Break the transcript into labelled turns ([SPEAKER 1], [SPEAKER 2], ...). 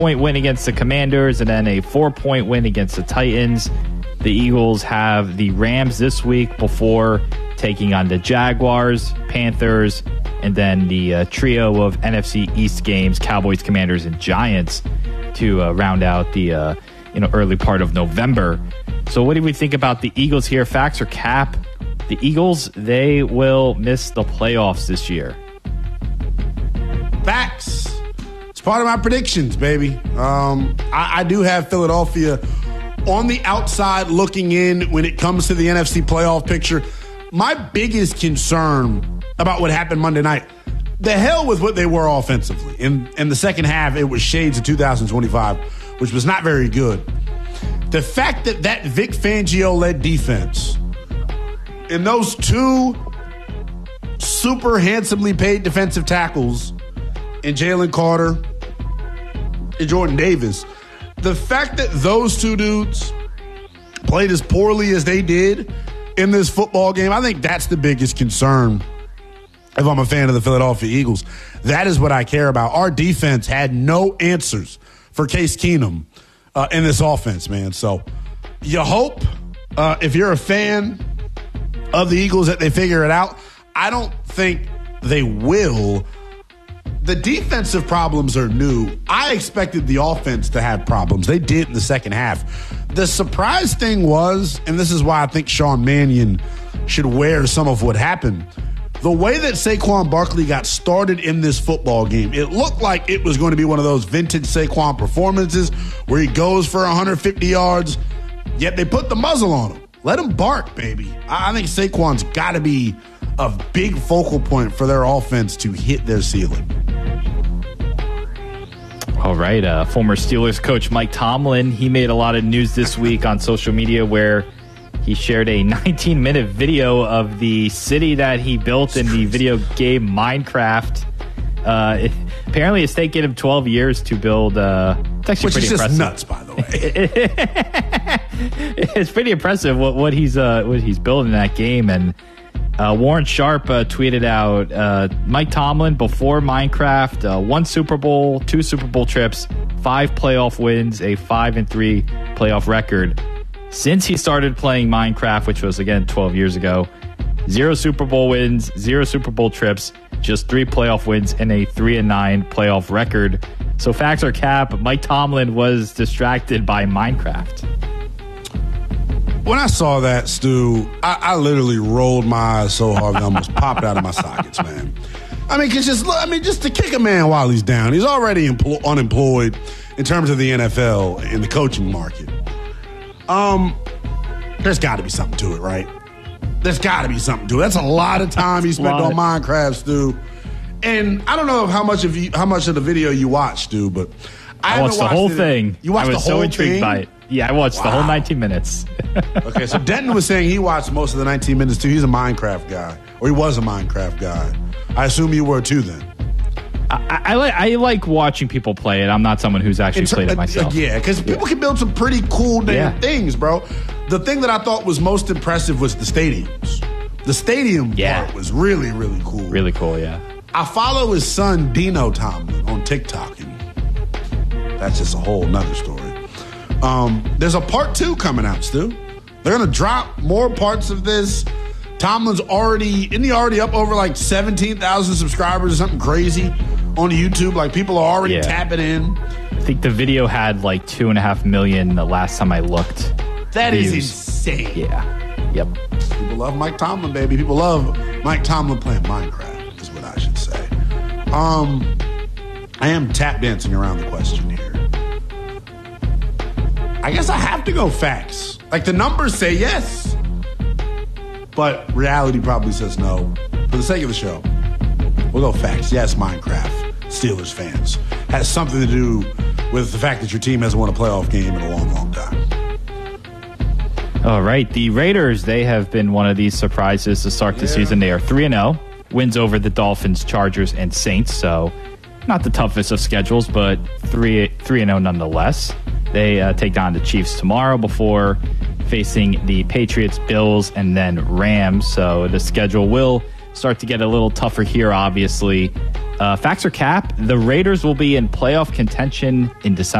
[SPEAKER 1] point win against the Commanders and then a 4-point win against the Titans. The Eagles have the Rams this week before taking on the Jaguars, Panthers, and then the trio of NFC East games, Cowboys, Commanders, and Giants, to round out the early part of November. So what do we think about the Eagles here? Facts or cap? The Eagles, they will miss the playoffs this year.
[SPEAKER 2] Facts. It's part of my predictions, baby. I do have Philadelphia on the outside looking in when it comes to the NFC playoff picture. My biggest concern about what happened Monday night, the hell with what they were offensively. In the second half, it was shades of 2025, which was not very good. The fact that Vic Fangio-led defense and those two super handsomely paid defensive tackles in Jalen Carter and Jordan Davis, the fact that those two dudes played as poorly as they did in this football game, I think that's the biggest concern if I'm a fan of the Philadelphia Eagles. That is what I care about. Our defense had no answers for Case Keenum in this offense, man. So you hope, if you're a fan of the Eagles, that they figure it out. I don't think they will. The defensive problems are new. I expected the offense to have problems. They did in the second half. The surprise thing was, and this is why I think Sean Mannion should wear some of what happened, the way that Saquon Barkley got started in this football game, it looked like it was going to be one of those vintage Saquon performances where he goes for 150 yards, yet they put the muzzle on him. Let him bark, baby. I think Saquon's got to be a big focal point for their offense to hit their ceiling.
[SPEAKER 1] All right. Former Steelers coach Mike Tomlin, he made a lot of news this week on social media where he shared a 19-minute video of the city that he built in the video game Minecraft. Apparently, it's taken him 12 years to build. It's actually
[SPEAKER 2] Which
[SPEAKER 1] pretty
[SPEAKER 2] is
[SPEAKER 1] impressive.
[SPEAKER 2] Just nuts, by the way.
[SPEAKER 1] It's pretty impressive what he's building in that game. And Warren Sharp tweeted out Mike Tomlin before Minecraft, 1 Super Bowl, 2 Super Bowl trips, 5 playoff wins, a 5-3 playoff record. Since he started playing Minecraft, which was, again, 12 years ago, 0 Super Bowl wins, 0 Super Bowl trips, just 3 playoff wins, and a 3-9 playoff record. So facts or cap, Mike Tomlin was distracted by Minecraft.
[SPEAKER 2] When I saw that, Stu, I literally rolled my eyes so hard that I almost popped out of my sockets, man. Just to kick a man while he's down. He's already unemployed in terms of the NFL in the coaching market. There's got to be something to it, right? There's got to be something to it. That's a lot of time he spent on Minecraft, Stu. And I don't know how much of the video you watched, Stu, but
[SPEAKER 1] I watched the whole thing.
[SPEAKER 2] You watched the whole thing? I was so intrigued
[SPEAKER 1] by it. Yeah, I watched the whole 19 minutes.
[SPEAKER 2] Okay, so Denton was saying he watched most of the 19 minutes, too. He's a Minecraft guy, or he was a Minecraft guy. I assume you were, too, then.
[SPEAKER 1] I like watching people play it. I'm not someone who's actually played it myself.
[SPEAKER 2] Yeah, because people can build some pretty cool damn things, bro. The thing that I thought was most impressive was the stadiums. The stadium part was really, really cool.
[SPEAKER 1] Really cool, yeah.
[SPEAKER 2] I follow his son, Dino Tomlin, on TikTok, and that's just a whole nother story. There's a part 2 coming out, Stu. They're going to drop more parts of this. Tomlin's already up over like 17,000 subscribers or something crazy on YouTube. Like, people are already tapping in.
[SPEAKER 1] I think the video had like 2.5 million the last time I looked.
[SPEAKER 2] That
[SPEAKER 1] views.
[SPEAKER 2] is insane.
[SPEAKER 1] Yeah. Yep.
[SPEAKER 2] People love Mike Tomlin, baby. People love Mike Tomlin playing Minecraft, is what I should say. I am tap dancing around the question here. I guess I have to go facts. Like, the numbers say yes, but reality probably says no. For the sake of the show, we'll go facts. Yes, Minecraft, Steelers fans, has something to do with the fact that your team hasn't won a playoff game in a long, long time.
[SPEAKER 1] All right. The Raiders, they have been one of these surprises to start the season. They are 3-0, wins over the Dolphins, Chargers, and Saints. So not the toughest of schedules, but 3-0 nonetheless. They take down the Chiefs tomorrow before facing the Patriots, Bills, and then Rams. So the schedule will start to get a little tougher here, obviously. Facts or cap, the Raiders will be in playoff contention in December.